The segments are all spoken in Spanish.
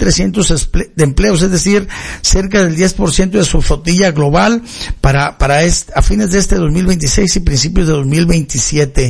2.300 de empleos, es decir, cerca del 10% de su flotilla global a fines de este 2026 y principios de 2027.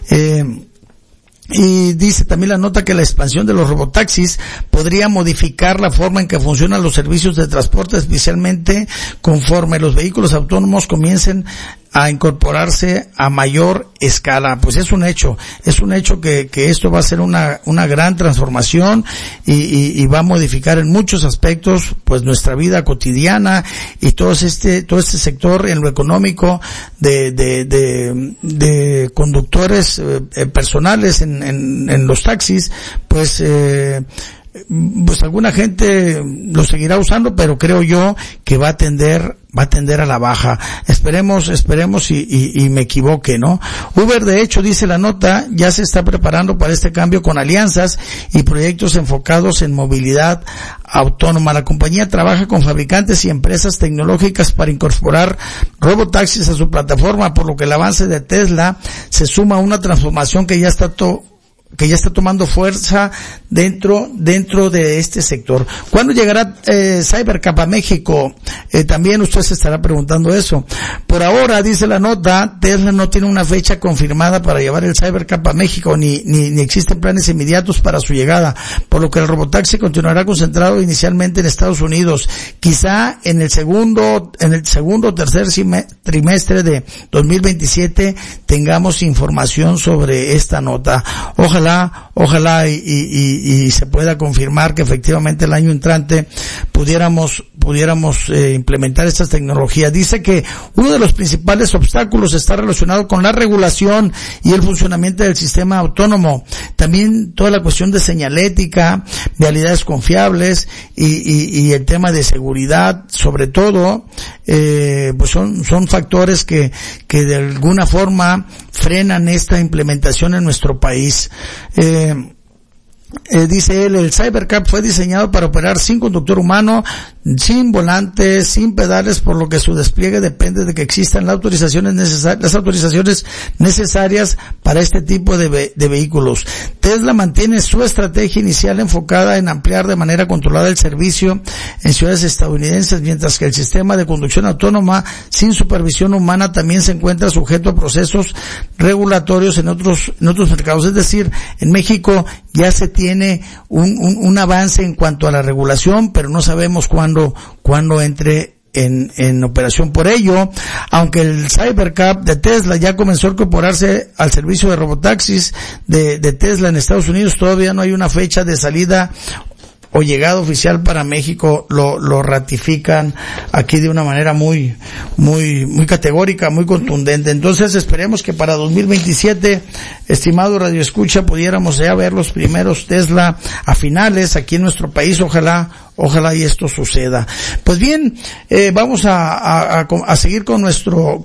Y dice también la nota que la expansión de los robotaxis podría modificar la forma en que funcionan los servicios de transporte, especialmente conforme los vehículos autónomos comiencen a incorporarse a mayor escala. Pues es un hecho que esto va a ser una gran transformación y va a modificar en muchos aspectos pues nuestra vida cotidiana y todo este sector en lo económico de conductores personales en los taxis, pues alguna gente lo seguirá usando, pero creo yo que va a tender a la baja. Esperemos y me equivoque, ¿no? Uber, de hecho, dice la nota, ya se está preparando para este cambio con alianzas y proyectos enfocados en movilidad autónoma. La compañía trabaja con fabricantes y empresas tecnológicas para incorporar robotaxis a su plataforma, por lo que el avance de Tesla se suma a una transformación que ya está tomando fuerza dentro de este sector. ¿Cuándo llegará Cybercab a México? También usted se estará preguntando eso. Por ahora, dice la nota, Tesla no tiene una fecha confirmada para llevar el Cybercab a México, ni existen planes inmediatos para su llegada, por lo que el robotaxi continuará concentrado inicialmente en Estados Unidos. Quizá en el segundo o tercer trimestre de 2027 tengamos información sobre esta nota. Ojalá y se pueda confirmar que efectivamente el año entrante pudiéramos implementar estas tecnologías. Dice que uno de los principales obstáculos está relacionado con la regulación y el funcionamiento del sistema autónomo. También toda la cuestión de señalética, vialidades confiables y el tema de seguridad, sobre todo, pues son factores que de alguna forma frenan esta implementación en nuestro país. Dice él, el Cybercab fue diseñado para operar sin conductor humano, sin volante, sin pedales, por lo que su despliegue depende de que existan las autorizaciones necesarias para este tipo de vehículos. Tesla mantiene su estrategia inicial enfocada en ampliar de manera controlada el servicio en ciudades estadounidenses, mientras que el sistema de conducción autónoma sin supervisión humana también se encuentra sujeto a procesos regulatorios en otros mercados. Es decir, en México ya se tiene un avance en cuanto a la regulación, pero no sabemos cuándo entre en operación. Por ello, aunque el Cybercab de Tesla ya comenzó a incorporarse al servicio de robotaxis de Tesla en Estados Unidos, todavía no hay una fecha de salida o llegada oficial para México. Lo ratifican aquí de una manera muy categórica, muy contundente. Entonces esperemos que para 2027, estimado Radio Escucha, pudiéramos ya ver los primeros Tesla a finales aquí en nuestro país. Ojalá y esto suceda. Pues bien, vamos a seguir con nuestro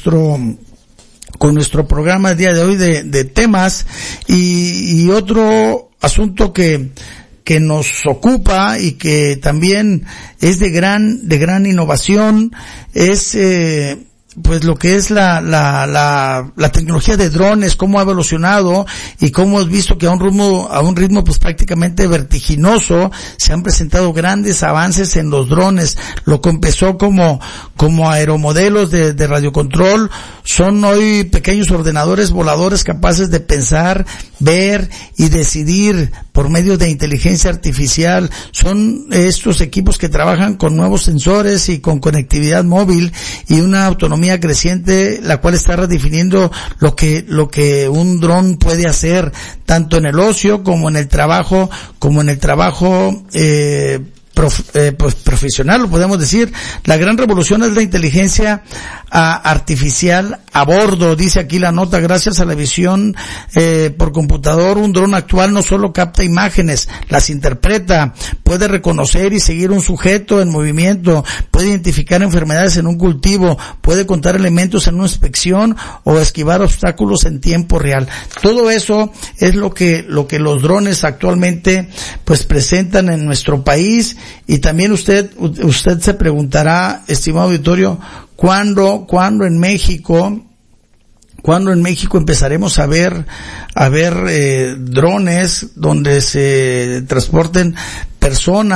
programa el día de hoy de temas y otro asunto que nos ocupa y que también es de gran innovación es pues lo que es la tecnología de drones, cómo ha evolucionado y cómo hemos visto que a un ritmo pues prácticamente vertiginoso se han presentado grandes avances en los drones. Lo que empezó como aeromodelos de radiocontrol son hoy pequeños ordenadores voladores capaces de pensar, ver y decidir por medio de inteligencia artificial. Son estos equipos que trabajan con nuevos sensores y con conectividad móvil y una autonomía creciente, la cual está redefiniendo lo que un dron puede hacer tanto en el ocio como en el trabajo pues profesional, lo podemos decir. La gran revolución es la inteligencia artificial a bordo, dice aquí la nota. Gracias a la visión por computador, un dron actual no solo capta imágenes, las interpreta, puede reconocer y seguir un sujeto en movimiento, puede identificar enfermedades en un cultivo, puede contar elementos en una inspección o esquivar obstáculos en tiempo real. Todo eso es lo que los drones actualmente pues presentan en nuestro país. Y también usted se preguntará, estimado auditorio, ¿cuándo en México empezaremos a ver drones donde se transporten personas?